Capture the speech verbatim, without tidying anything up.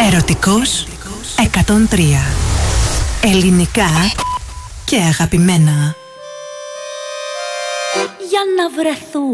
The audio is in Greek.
Ερωτικός εκατόν τρία. Ελληνικά και αγαπημένα. Για να βρεθούν